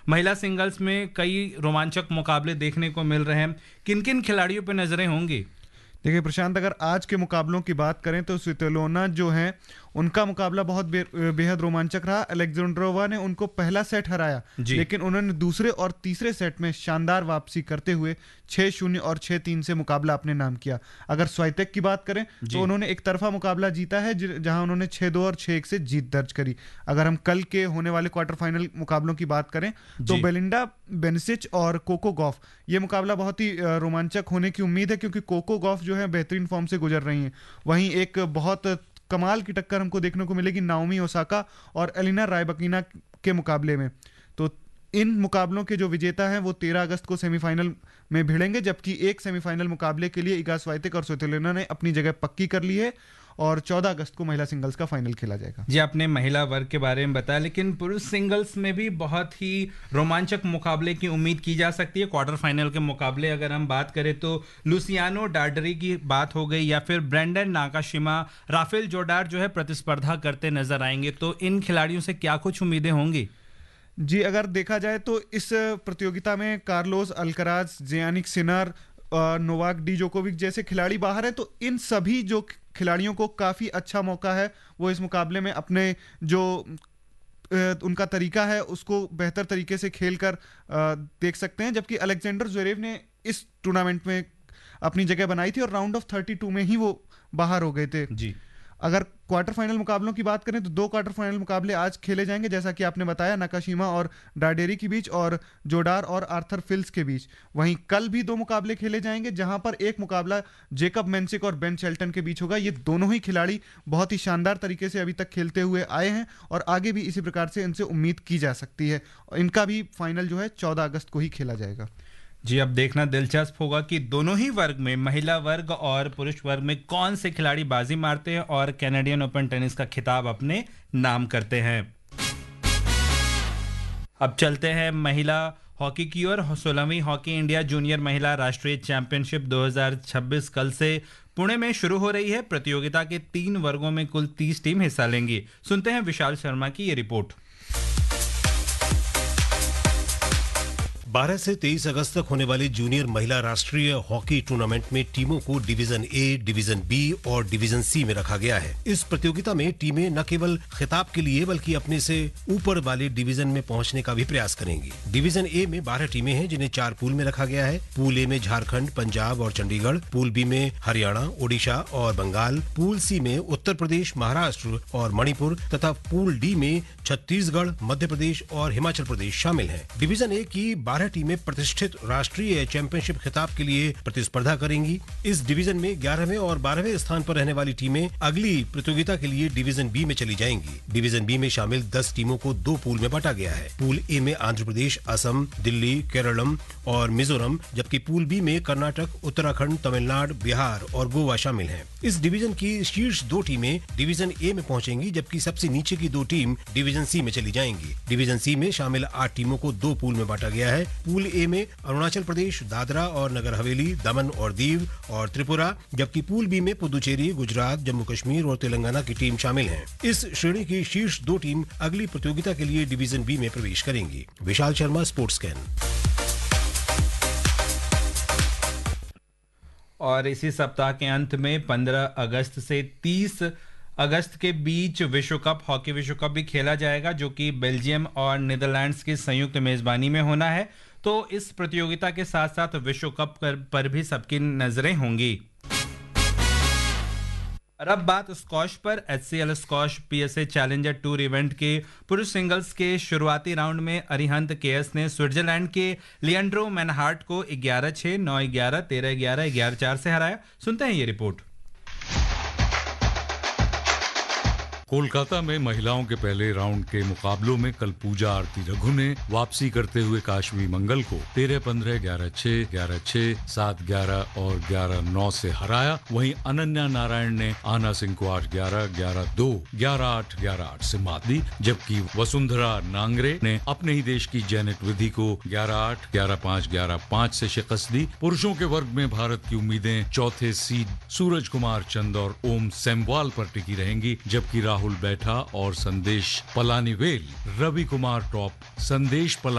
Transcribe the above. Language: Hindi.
महिला सिंगल्स में कई रोमांचक मुकाबले देखने को मिल रहे हैं। किन किन खिलाड़ियों पर नजरें होंगी? देखिए प्रशांत, अगर आज के मुकाबलों की बात करें तो स्वितोलिना जो हैं उनका मुकाबला बहुत बेहद रोमांचक रहा। अलेक्जेंड्रोवा ने उनको पहला सेट हराया, लेकिन उन्होंने दूसरे और तीसरे सेट में शानदार वापसी करते हुए 6-0 और 6-3 से मुकाबला अपने नाम किया। अगर स्वाइतेक की बात करें तो उन्होंने एक तरफा मुकाबला जीता है, जहां उन्होंने 6-2 और 6-1 से जीत दर्ज करी। अगर हम कल के होने वाले क्वार्टर फाइनल मुकाबलों की बात करें तो बेलिंडा बेनसिच और कोको गॉफ, ये मुकाबला बहुत ही रोमांचक होने की उम्मीद है, क्योंकि कोको गॉफ जो है बेहतरीन फॉर्म से गुजर रही हैं। वहीं एक बहुत कमाल की टक्कर हमको देखने को मिलेगी नाओमी ओसाका और एलिना रायबकीना के मुकाबले में। तो इन मुकाबलों के जो विजेता हैं वो 13 अगस्त को सेमीफाइनल में भिड़ेंगे, जबकि एक सेमीफाइनल मुकाबले के लिए इगा स्वाइतेक और स्वितोलिना ने अपनी जगह पक्की कर ली है और 14 अगस्त को महिला सिंगल्स का फाइनल खेला जाएगा। जी, आपने महिला वर्ग के बारे में बताया, लेकिन पुरुष सिंगल्स में भी बहुत ही रोमांचक मुकाबले की उम्मीद की जा सकती है। क्वार्टर फाइनल के मुकाबले अगर हम बात करें तो लुसियानो डार्डरी की बात हो गई, या फिर ब्रेंडन नाकाशिमा, राफेल जोडार जो है प्रतिस्पर्धा करते नजर आएंगे। तो इन खिलाड़ियों से क्या कुछ उम्मीदें होंगी? जी, अगर देखा जाए तो इस प्रतियोगिता में कार्लोस अल्कराज, ज़ियानिक सिनर, नोवाक डिजोकोविक जैसे खिलाड़ी बाहर हैं। तो इन सभी जो खिलाड़ियों को काफ़ी अच्छा मौका है, वो इस मुकाबले में अपने जो उनका तरीका है उसको बेहतर तरीके से खेलकर देख सकते हैं। जबकि अलेक्जेंडर ज़्वेरेव ने इस टूर्नामेंट में अपनी जगह बनाई थी और राउंड ऑफ 32 में ही वो बाहर हो गए थे। जी, अगर क्वार्टर फाइनल मुकाबलों की बात करें तो 2 क्वार्टर फाइनल मुकाबले आज खेले जाएंगे, जैसा कि आपने बताया, नाकाशिमा और डार्डेरी के बीच और जोडार और आर्थर फिल्स के बीच। वहीं कल भी 2 मुकाबले खेले जाएंगे, जहां पर एक मुकाबला जेकब मेंसिक और बेन शेल्टन के बीच होगा। ये दोनों ही खिलाड़ी बहुत ही शानदार तरीके से अभी तक खेलते हुए आए हैं और आगे भी इसी प्रकार से इनसे उम्मीद की जा सकती है। इनका भी फाइनल जो है 14 अगस्त को ही खेला जाएगा। जी, अब देखना दिलचस्प होगा कि दोनों ही वर्ग में, महिला वर्ग और पुरुष वर्ग में, कौन से खिलाड़ी बाजी मारते हैं और कैनेडियन ओपन टेनिस का खिताब अपने नाम करते हैं। अब चलते हैं महिला हॉकी की ओर। 16वीं हॉकी इंडिया जूनियर महिला राष्ट्रीय चैंपियनशिप 2026 कल से पुणे में शुरू हो रही है। प्रतियोगिता के 3 वर्गों में कुल 30 टीम हिस्सा लेंगी। सुनते हैं विशाल शर्मा की ये रिपोर्ट। 12 से 23 अगस्त तक होने वाली जूनियर महिला राष्ट्रीय हॉकी टूर्नामेंट में टीमों को डिवीजन ए, डिवीजन बी और डिवीजन सी में रखा गया है। इस प्रतियोगिता में टीमें न केवल खिताब के लिए बल्कि अपने से ऊपर वाले डिवीजन में पहुंचने का भी प्रयास करेंगी। डिवीजन ए में 12 टीमें हैं, जिन्हें 4 पूल में रखा गया है। पूल ए में झारखंड, पंजाब और चंडीगढ़, पूल बी में हरियाणा, ओडिशा और बंगाल, पूल सी में उत्तर प्रदेश, महाराष्ट्र और मणिपुर तथा पूल डी में छत्तीसगढ़, मध्य प्रदेश और हिमाचल प्रदेश शामिल हैं। डिवीजन ए की 12 टीमें प्रतिष्ठित राष्ट्रीय चैंपियनशिप खिताब के लिए प्रतिस्पर्धा करेंगी। इस डिवीजन में 11वें और 12वें स्थान पर रहने वाली टीमें अगली प्रतियोगिता के लिए डिवीजन बी में चली जाएंगी। डिवीजन बी में शामिल 10 टीमों को 2 पूल में बांटा गया है। पूल ए में आंध्र प्रदेश, असम, दिल्ली, केरलम और मिजोरम, जबकि पूल बी में कर्नाटक, उत्तराखंड, तमिलनाडु, बिहार और गोवा शामिल हैं। इस डिवीजन की शीर्ष 2 टीमें डिवीजन ए में पहुंचेंगी, जबकि सबसे नीचे की 2 टीम डिवीजन सी में चली जाएंगी। डिवीजन सी में शामिल 8 टीमों को 2 पूल में बांटा गया है। पूल ए में अरुणाचल प्रदेश, दादरा और नगर हवेली, दमन और दीव और त्रिपुरा, जबकि पूल बी में पुदुचेरी, गुजरात, जम्मू कश्मीर और तेलंगाना की टीम शामिल हैं। इस श्रेणी की शीर्ष 2 टीम अगली प्रतियोगिता के लिए डिवीजन बी में प्रवेश करेंगी। Vishal Sharma, sports can. और इसी सप्ताह के अंत में 15 अगस्त से 30 अगस्त के बीच विश्व कप, हॉकी विश्व कप भी खेला जाएगा, जो कि बेल्जियम और नीदरलैंड्स की संयुक्त मेजबानी में होना है। तो इस प्रतियोगिता के साथ साथ विश्व कप पर भी सबकी नजरें होंगी। और अब बात स्क्वॉश पर। HCL squash PSA challenger tour event के पुरुष सिंगल्स के शुरुआती राउंड में अरिहंत KS ने स्विट्जरलैंड के लिएंड्रो मैनहार्ट को 11-6, 9-11, 13-11, 11-4 से हराया। सुनते हैं ये रिपोर्ट। कोलकाता में महिलाओं के पहले राउंड के मुकाबलों में कल पूजा आरती रघु ने वापसी करते हुए काश्मी मंगल को 13-15, 11-6, 11-6, 7-11 और 11-9 से हराया। वहीं अनन्या नारायण ने आना सिंह को 8-11, 11-2, 11-8, 11-8 से मात दी, जबकि वसुंधरा नांगरे ने अपने ही देश की जैनेट विधि को 11-8, 11-5, 11-5 से शिकस्त दी। पुरुषों के वर्ग में भारत की उम्मीदें चौथे सीड सूरज कुमार चंद और ओम सेमवाल पर टिकी रहेंगी, जबकि राहुल बैठा और संदेश पलानीवेल, रवि कुमार टॉप, संदेश